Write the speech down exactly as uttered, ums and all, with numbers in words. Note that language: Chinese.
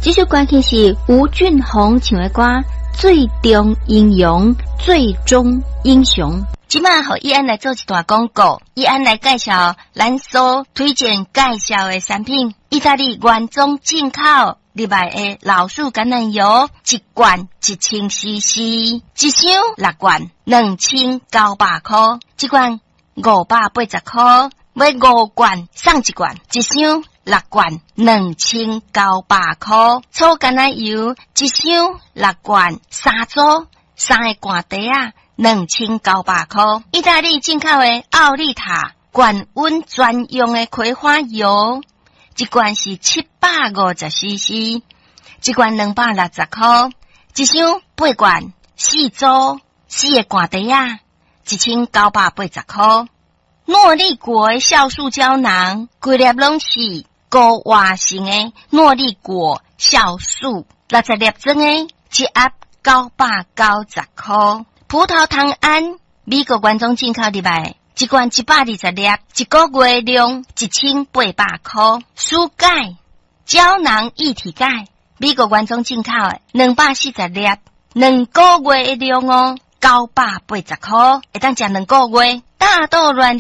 这首歌曲是吴俊宏唱的歌，最终英雄，最终英雄。 今晚和易安来做一段广告，易安来介绍咱所推荐介绍的产品，意大利原装进口入来的老树橄榄油，一罐一千 C C， 一箱六罐两千九百块，一罐五百八十块，买五罐送一罐，一箱六罐两千九百块，粗橄榄油一箱六罐三组三个罐底啊。两千九百块，意大利进口的奥利塔高温专用的葵花油，一罐是七百五十 C C， 一罐两百六十块，一箱八罐四组四个罐底啊，一千九百八十块。诺丽果的酵素胶囊，规粒拢是高活性的诺丽果酵素，六十粒装的，一盒九百九十块。葡萄糖胺，美国原装进口入来，一罐一百二十粒，一个月量一千八百块。舒钙胶囊一体钙，美国原装进口的，两百四十粒，两个月的量哦，九百八十块，会当食两个月。大豆卵